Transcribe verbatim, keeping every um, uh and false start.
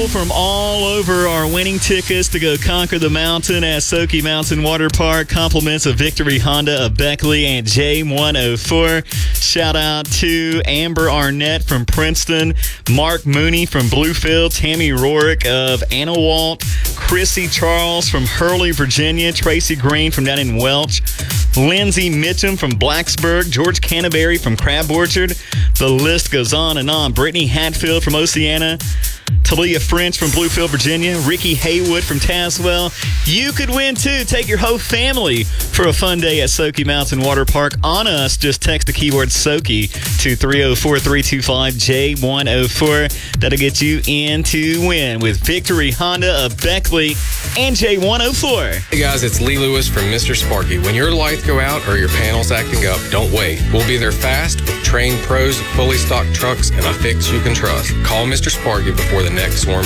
people from all over are winning tickets to go conquer the mountain at Soaky Mountain Water Park. Compliments of Victory Honda of Beckley and J one oh four. Shout out to Amber Arnett from Princeton, Mark Mooney from Bluefield, Tammy Rorick of Anawalt, Chrissy Charles from Hurley, Virginia, Tracy Green from down in Welch, Lindsay Mitchum from Blacksburg, George Canterbury from Crab Orchard. The list goes on and on. Brittany Hatfield from Oceana, Talia French from Bluefield, Virginia, Ricky Haywood from Tazewell. You could win, too. Take your whole family for a fun day at Soaky Mountain Water Park. On us, just text the keyword Soaky to three oh four, three two five, J one oh four. That'll get you in to win with Victory Honda of Beckley and J one oh four. Hey, guys, it's Lee Lewis from Mister Sparky. When your lights go out or your panel's acting up, don't wait. We'll be there fast with trained pros, fully stocked trucks, and a fix you can trust. Call Mister Sparky before the next storm